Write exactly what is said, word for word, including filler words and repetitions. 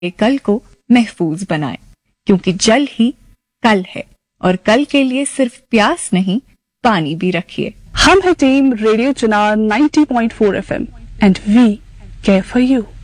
कल को महफूज बनाएं, क्योंकि जल ही कल है और कल के लिए सिर्फ प्यास नहीं पानी भी रखिए। हम है team radio Chinar ninety point four F M and we care for you.